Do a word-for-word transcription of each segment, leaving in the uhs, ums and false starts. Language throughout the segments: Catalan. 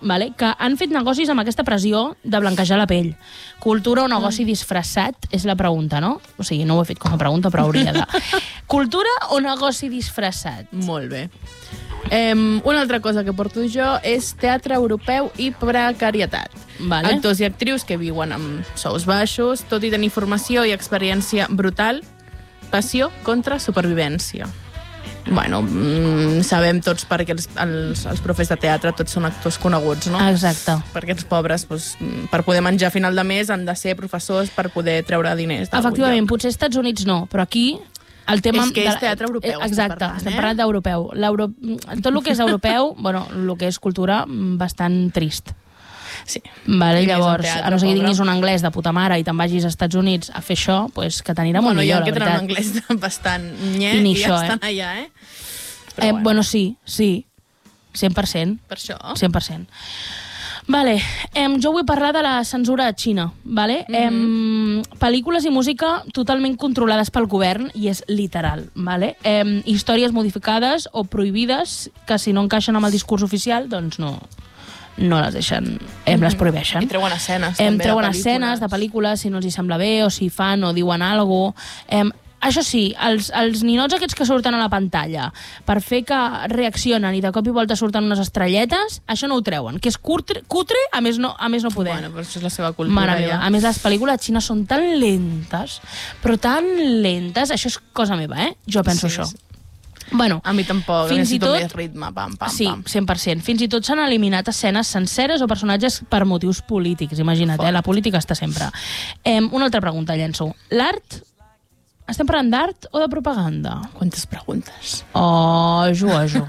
vale? Que han fet negocis amb aquesta pressió de blanquejar la pell. Cultura o negoci disfressat és la pregunta, no? O sigui, no ho he fet com a pregunta, però hauria de... Cultura o negoci disfressat? Molt bé. Um, una altra cosa que porto jo és teatre europeu i precarietat. Vale. Actors i actrius que viuen amb sous baixos, tot i tenir formació i experiència brutal, passió contra supervivència. Bueno, mm, sabem tots perquè els, els, els profes de teatre tots són actors coneguts, no? Exacte. Perquè els pobres, doncs, per poder menjar a final de mes, han de ser professors per poder treure diners. Efectivament, potser als Estats Units no, però aquí... El tema és que és teatre europeu. Exacte, parlant, estem eh? parlant d'europeu. Tot el que és europeu, bueno, el que és cultura, bastant trist. Sí. Vale, I llavors, teatre, a no ser que pobre. tinguis un anglès de puta mare i te'n vagis als Estats Units a fer això, pues, que t'anirà molt bueno, millor, la jo que veritat. tenen un anglès bastant nye I i, ni i això, ja estan eh? allà, eh? Però eh, bueno. bueno, sí, sí. cent per cent. Per això. cent per cent. Vale, em, jo vull parlar de la censura a Xina, vale? Mm-hmm. em, pel·lícules i música totalment controlades pel govern, i és literal, vale? Em, històries modificades o prohibides que si no encaixen amb el discurs oficial, doncs no, no les deixen, em, les prohibeixen. I treuen escenes, em, també, treuen de pel·lícules. escenes de pel·lícules si no els hi sembla bé o si fan o diuen alguna cosa. Això sí, els, els ninots aquests que surten a la pantalla per fer que reaccionen i de cop i volta surten unes estrelletes, això no ho treuen, que és cutre, cutre a més no, a més no poder. Bueno, però això és la seva cultura. Mare meva. Ja. A més, les pel·lícules xines són tan lentes, però tan lentes, això és cosa meva, eh? Jo penso Sí, això. sí. Bueno, A mi tampoc, fins i necessito tot- més ritme, pam, pam, sí, pam. cent per cent. Fins i tot s'han eliminat escenes senceres o personatges per motius polítics. Imagina't, eh? La política està sempre. Eh, una altra pregunta, llenço. L'art... Estem parlant d'art o de propaganda? Quantes preguntes. Oh, juejo.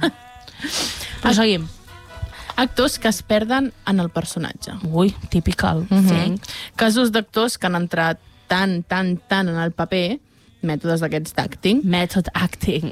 Però seguim. Actors que es perden en el personatge. Ui, typical. Mhm. Think. Casos d'actors que han entrat tan, tan, tan en el paper, mètodes d'aquests d'acting, Method acting.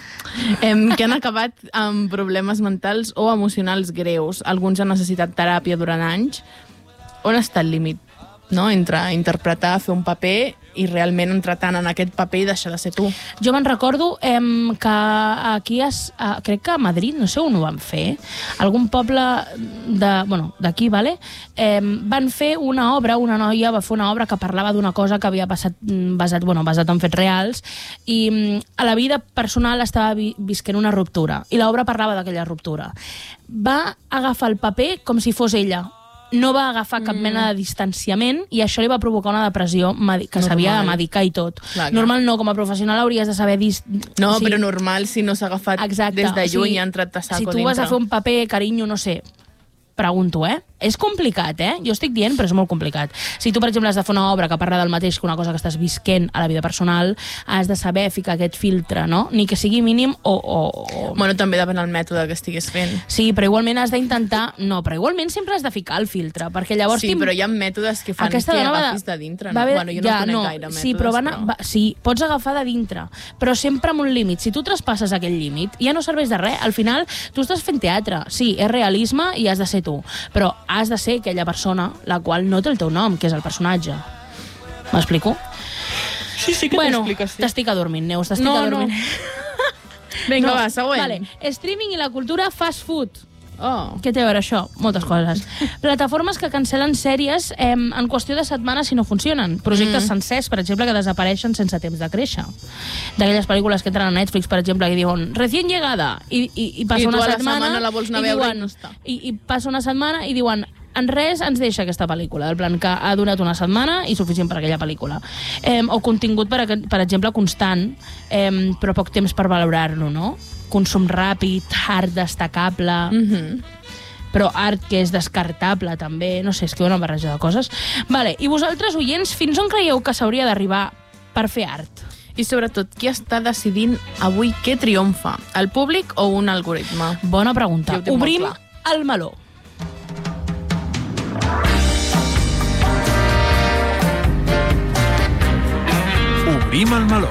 em, que han acabat amb problemes mentals o emocionals greus. Alguns han necessitat teràpia durant anys. On està el límit, no?, entre interpretar, fer un paper i realment entrar tant en aquest paper i deixar de ser tu. Jo me'n recordo em, que aquí, es, a, crec que a Madrid, no sé on ho van fer, algun poble de, bueno, d'aquí, vale? em, van fer una obra, una noia va fer una obra que parlava d'una cosa que havia passat basat, bueno, basat en fets reals, i em, a la vida personal estava vi, visquent una ruptura, i l'obra parlava d'aquella ruptura. Va agafar el paper com si fos ella, no va agafar cap mena de distanciament i això li va provocar una depressió que s'havia de medicar i tot. Clar, clar. Normal no, com a professional hauries de saber... Dis... No, o sigui, però normal si no s'ha agafat exacte, des de lluny o sigui, i ha entrat a saco si tu dintre. vas a fer un paper, carinyo, no sé, pregunto, eh? És complicat, eh? Jo estic dient, però és molt complicat. Si tu, per exemple, has de fer una obra que parla del mateix que una cosa que estàs visquent a la vida personal, has de saber ficar aquest filtre, no? Ni que sigui mínim o... o, o... Bueno, també depèn del mètode que estigués fent. Sí, però igualment has d'intentar... No, però igualment sempre has de ficar el filtre, perquè llavors... Sí, però hi ha mètodes que fan Aquesta que dona va agafis de dintre. No? va haver- Bueno, jo no ja, conec no, gaire mètodes, sí, però, van, però... va, sí, pots agafar de dintre, però sempre amb un límit. Si tu traspasses aquell límit, ja no serveix de res. Al final, tu estàs fent teatre. Sí, és realisme i has de ser tu, però has de ser aquella persona la qual no té el teu nom, que és el personatge. M'explico? Sí, sí que Bueno, t'expliques, sí. t'estic adormint, Neus, t'estic No, adormint. no. Vinga, No, va, següent. Vale. Streaming i la cultura fast food. Oh. Què té a veure això? Moltes coses. Plataformes que cancel·len sèries eh, en qüestió de setmanes si no funcionen. Projectes mm. sencers, per exemple, que desapareixen sense temps de créixer. D'aquelles pel·lícules que entren a Netflix, per exemple, que diuen recién llegada, i, i, i passa I tu una a la setmana... setmana la vols anar a veure i no està. I, I passa una setmana i diuen en res ens deixa aquesta pel·lícula, del plan que ha donat una setmana i suficient per aquella pel·lícula. Eh, o contingut, per, per exemple, constant, eh, però poc temps per valorar-lo, no? Consum ràpid, art destacable... Mm-hmm. però art que és descartable també, no sé, és que una barreja de coses. Vale, i vosaltres, oients, fins on creieu que s'hauria d'arribar per fer art? I sobretot, qui està decidint avui què triomfa? El públic o un algoritme? Bona pregunta. Jo ho tinc molt Obrim clar. el meló. Obrim el meló.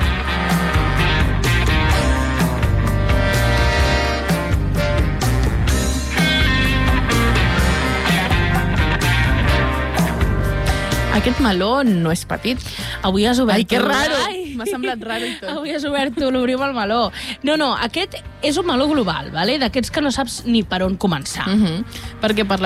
Aquest meló no és petit. Avui has obert... Ai, que tu. raro. Ai. M'ha semblat raro i tot. Avui has obert tu, l'obrim el meló. No, no, aquest és un meló global, vale? D'aquests que no saps ni per on començar. Uh-huh. Perquè per